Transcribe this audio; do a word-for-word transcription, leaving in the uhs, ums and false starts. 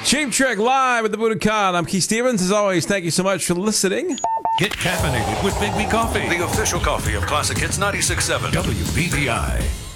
Cheap Trick live at the Budokan. I'm Keith Stevens. As always, thank you so much for listening. Get caffeinated with Big B Coffee, The official coffee of Classic Hits ninety-six point seven. W B T I.